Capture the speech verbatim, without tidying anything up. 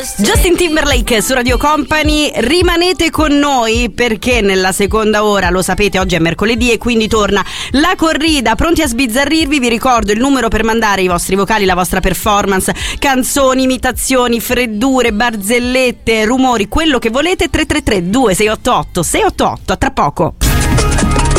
Justin Timberlake su Radio Company. Rimanete con noi perché nella seconda ora, lo sapete, oggi è mercoledì e quindi torna la corrida. Pronti a sbizzarrirvi? Vi ricordo il numero per mandare i vostri vocali, la vostra performance, canzoni, imitazioni, freddure, barzellette, rumori, quello che volete. Tre tre tre due sei otto otto sei otto otto. A tra poco.